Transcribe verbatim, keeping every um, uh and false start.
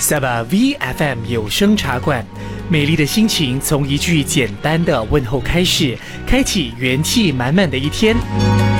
Saba V F M 有声茶馆，美丽的心情从一句简单的问候开始，开启元气满满的一天。